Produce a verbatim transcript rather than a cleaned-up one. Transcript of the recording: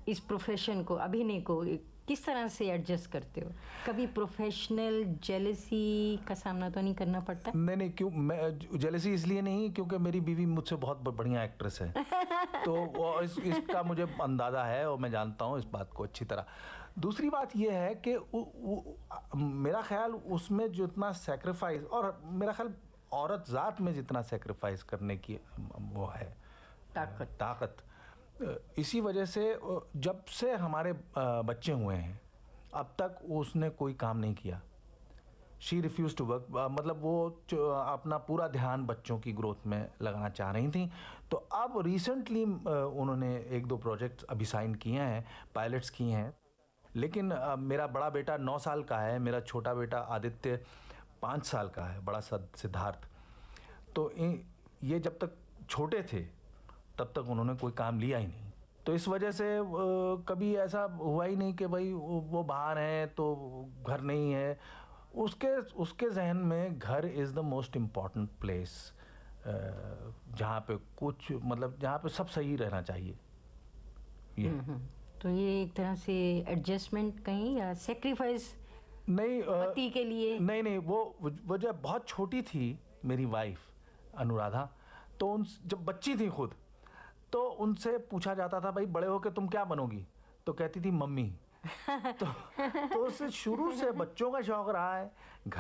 इस प्रोफेशन को, अभिनय को किस तरह से एडजस्ट करते हो? कभी प्रोफेशनल जेलसी का सामना तो नहीं करना पड़ता? नहीं नहीं, क्यों? मैं जेलसी इसलिए नहीं क्योंकि मेरी बीवी मुझसे बहुत बढ़िया एक्ट्रेस है। तो इस, इसका मुझे अंदाज़ा है और मैं जानता हूँ इस बात को अच्छी तरह। दूसरी बात यह है कि उ, उ, मेरा ख्याल उसमें जितना सेक्रीफाइस, और मेरा ख्याल औरत ज़ात में जितना सेक्रीफाइस करने की वो है ताकत ताकत इसी वजह से जब से हमारे बच्चे हुए हैं अब तक उसने कोई काम नहीं किया। शी रिफ्यूज टू वर्क, मतलब वो अपना पूरा ध्यान बच्चों की ग्रोथ में लगाना चाह रही थी। तो अब रिसेंटली उन्होंने एक दो प्रोजेक्ट्स अभी साइन किए हैं, पायलट्स किए हैं। लेकिन मेरा बड़ा बेटा नौ साल का है, मेरा छोटा बेटा आदित्य पाँच साल का है, बड़ा सिद्धार्थ। तो ये जब तक छोटे थे तब तक उन्होंने कोई काम लिया ही नहीं। तो इस वजह से कभी ऐसा हुआ ही नहीं कि भाई वो बाहर हैं तो घर नहीं है। उसके उसके जहन में घर is the most important place, जहाँ पे कुछ मतलब जहाँ पे सब सही रहना चाहिए। ये तो ये एक तरह से एडजस्टमेंट कहीं या सेक्रीफाइस नहीं पति के लिए? नहीं नहीं, वो वो जब बहुत छोटी थी मेरी वाइफ अनुराधा, तो उन जब बच्ची थी खुद, तो उनसे पूछा जाता था भाई बड़े होके तुम क्या बनोगी, तो कहती थी मम्मी। तो, तो उससे शुरू से बच्चों का शौक रहा है।